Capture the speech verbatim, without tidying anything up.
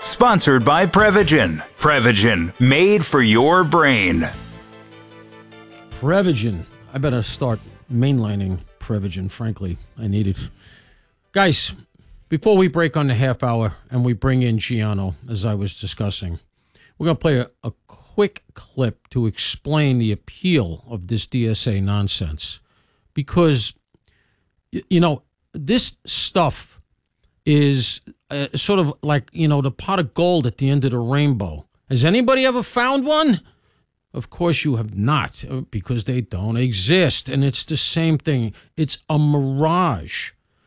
Sponsored by Prevagen. Prevagen, made for your brain. Prevagen. I better start mainlining Prevagen, frankly. I need it. Guys, before we break on the half hour and we bring in Giano, as I was discussing, we're going to play a, a quick clip to explain the appeal of this D S A nonsense. Because, you know, this stuff is uh, sort of like, you know, the pot of gold at the end of the rainbow. Has anybody ever found one? Of course you have not, because they don't exist. And it's the same thing. It's a mirage.